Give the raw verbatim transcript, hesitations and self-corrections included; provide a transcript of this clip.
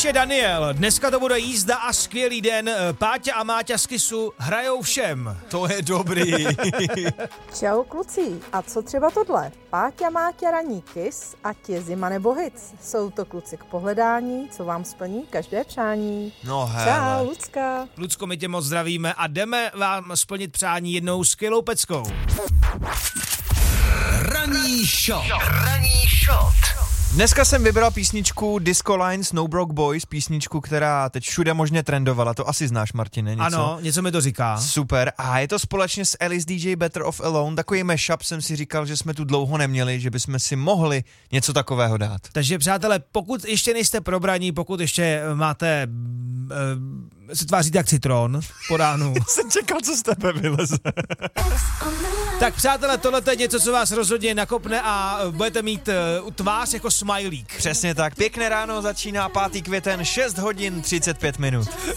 Píše Daniel, dneska to bude jízda a skvělý den, Páťa a Máťa z Kissu hrajou všem. To je dobrý. Čau kluci, a co třeba tohle? Páťa, Máťa, ranní Kiss, ať je zima nebo hic. Jsou to kluci k pohledání, co vám splní každé přání. No hele. Čau, Lucka. Lucko, my tě moc zdravíme a jdeme vám splnit přání jednou skvělou peckou. Ranní shot. Ranní shot. Dneska jsem vybral písničku Disco Line No Broke Boys, písničku, která teď všude možně trendovala, to asi znáš, Martine, něco? Ano, něco mi to říká. Super, a je to společně s Alice D J Better Off Alone, takový mashup jsem si říkal, že jsme tu dlouho neměli, že bychom si mohli něco takového dát. Takže přátelé, pokud ještě nejste probraní, pokud ještě máte, e, se tváříte jak citron po ránu. Já jsem čekal, co z tebe vyleze. Tak přátelé, tohle je něco, co vás rozhodně nakopne a budete mít uh, tvář jako smajlík. Přesně tak, pěkné ráno, začíná pátý květen, šest hodin třicet pět minut.